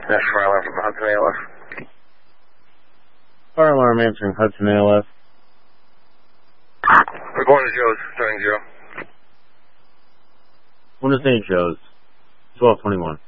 That's fire alarm from Hudson ALF. Fire alarm answering Hudson ALF. We're going to Joe's, starting 0. When is St. Joe's? 1221.